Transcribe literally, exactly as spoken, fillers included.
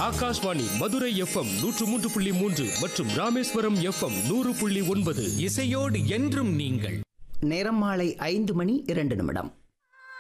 Akashvani Madurai FM நூற்று மூன்று புள்ளி மூன்று மற்றும் ராமேஸ்வரம் எஃப்எம் நூறு புள்ளி ஒன்பது. இசையோடு என்றும் நீங்கள். நேரம் மாலை ஐந்து மணி இரண்டு நிமிடம்.